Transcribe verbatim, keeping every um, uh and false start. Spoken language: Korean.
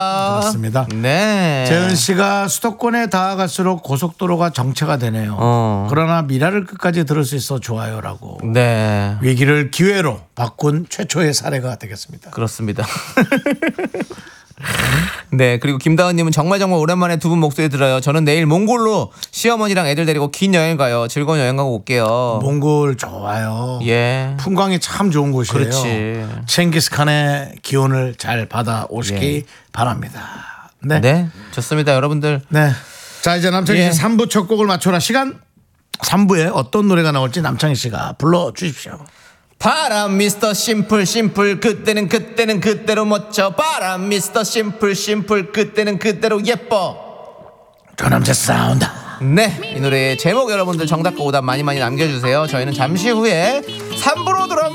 그렇습니다. 네. 재은 씨가 수도권에 닿아갈수록 고속도로가 정체가 되네요. 어. 그러나 미라를 끝까지 들을 수 있어 좋아요라고. 네. 위기를 기회로 바꾼 최초의 사례가 되겠습니다. 그렇습니다. 네, 그리고 김다은님은 정말 정말 오랜만에 두 분 목소리 들어요. 저는 내일 몽골로 시어머니랑 애들 데리고 긴 여행 가요. 즐거운 여행 가고 올게요. 몽골 좋아요. 예. 풍광이 참 좋은 곳이에요. 그렇지. 칭기스칸의 기운을 잘 받아 오시기 예. 바랍니다. 네. 네, 좋습니다, 여러분들. 네. 자, 이제 남창희 씨 예. 삼 부 첫 곡을 맞춰라. 시간 삼 부에 어떤 노래가 나올지 남창희 씨가 불러주십시오. 바람 미스터 심플 심플 그때는 그때는 그때로 멋져. 바람 미스터 심플 심플 그때는 그때로 예뻐. 조남재 사운드. 네, 이 노래의 제목 여러분들 정답과 오답 많이 많이 남겨주세요. 저희는 잠시 후에 삼 부로 돌아옵니다.